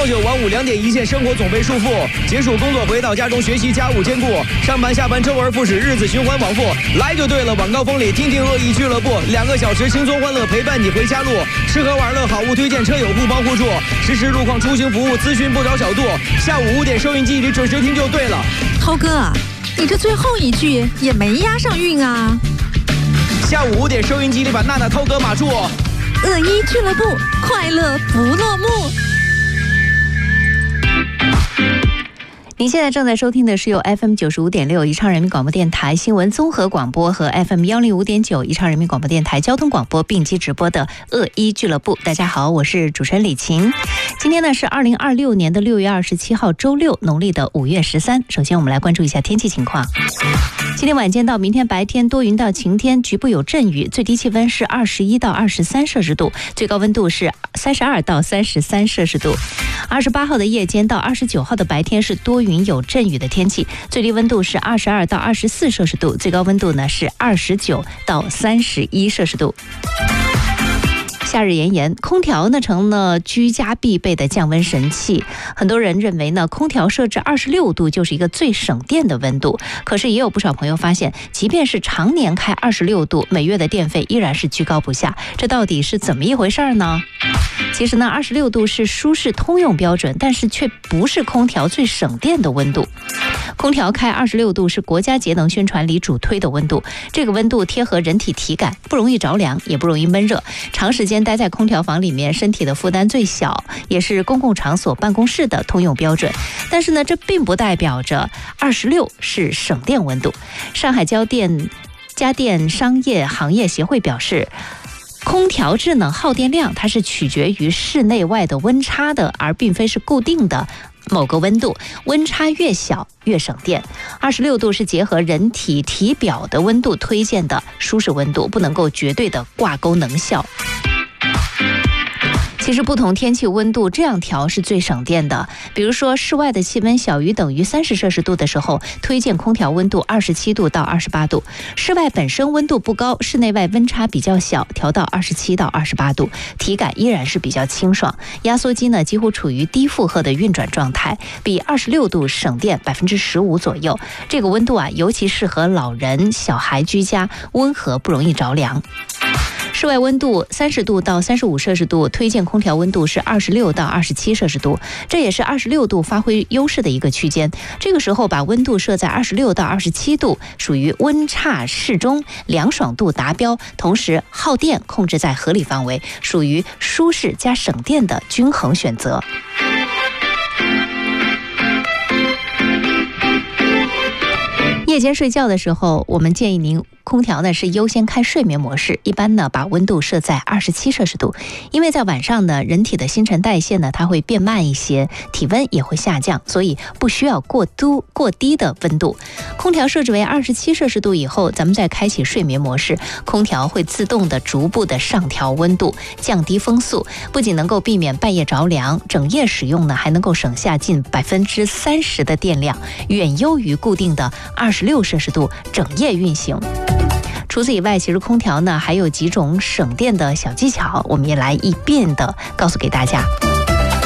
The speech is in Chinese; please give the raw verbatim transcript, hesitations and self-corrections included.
朝九晚五两点一线，生活总被束缚。结束工作回到家中，学习家务兼顾，上班下班周而复始，日子循环往复。来就对了，晚高峰里听听恶意俱乐部，两个小时轻松欢乐陪伴你回家路。吃喝玩乐好物推荐，车友互帮互助，实时路况出行服务，咨询不着小度。下午五点收音机里准时听就对了。 涛哥，你这最后一句也没押上韵啊。 下午五点收音机里把娜娜、涛哥码住。 恶意俱乐部，快乐不落幕。 您现在正在收听的是由 F M 九十五点六宜昌人民广播电台新闻综合广播和 F M 幺零五点九宜昌人民广播电台交通广播并机直播的恶意俱乐部。大家好，我是主持人李琴。今天呢是二零二六年的六月二十七号周六，农历的五月十三。首先我们来关注一下天气情况。今天晚间到明天白天多云到晴天，局部有阵雨，最低气温是二十一到二十三摄氏度，最高温度是三十二到三十三摄氏度。二十八号的夜间到二十九号的白天是多云有阵雨的天气，最低温度是二十二到二十四摄氏度，最高温度呢是二十九到三十一摄氏度。夏日炎炎，空调呢成了居家必备的降温神器。很多人认为呢，空调设置二十六度就是一个最省电的温度。可是也有不少朋友发现，即便是常年开二十六度，每月的电费依然是居高不下。这到底是怎么一回事呢？其实呢，二十六度是舒适通用标准，但是却不是空调最省电的温度。空调开二十六度是国家节能宣传里主推的温度，这个温度贴合人体体感，不容易着凉，也不容易闷热。长时间待在空调房里面，身体的负担最小，也是公共场所办公室的通用标准。但是呢，这并不代表着二十六是省电温度。上海交电家电商业行业协会表示，空调制冷耗电量它是取决于室内外的温差的，而并非是固定的某个温度，温差越小越省电。二十六度是结合人体体表的温度推荐的舒适温度，不能够绝对的挂钩能效。其实不同天气温度这样调是最省电的。比如说室外的气温小于等于三十摄氏度的时候，推荐空调温度二十七度到二十八度。室外本身温度不高，室内外温差比较小，调到二十七到二十八度，体感依然是比较清爽。压缩机呢几乎处于低负荷的运转状态，比二十六度省电百分之十五左右。这个温度啊，尤其适合老人、小孩居家，温和不容易着凉。室外温度三十度到三十五摄氏度，推荐空调温度是二十六到二十七摄氏度，这也是二十六度发挥优势的一个区间。这个时候把温度设在二十六到二十七度，属于温差适中，凉爽度达标，同时耗电控制在合理范围，属于舒适加省电的均衡选择。夜间睡觉的时候，我们建议您空调呢是优先开睡眠模式，一般呢把温度设在二十七摄氏度，因为在晚上呢，人体的新陈代谢呢它会变慢一些，体温也会下降，所以不需要过度过低的温度。空调设置为二十七摄氏度以后，咱们再开启睡眠模式，空调会自动的逐步的上调温度，降低风速，不仅能够避免半夜着凉，整夜使用呢还能够省下近百分之三十的电量，远优于固定的二十六摄氏度整夜运行。除此以外，其实空调呢还有几种省电的小技巧，我们也来一遍的告诉给大家。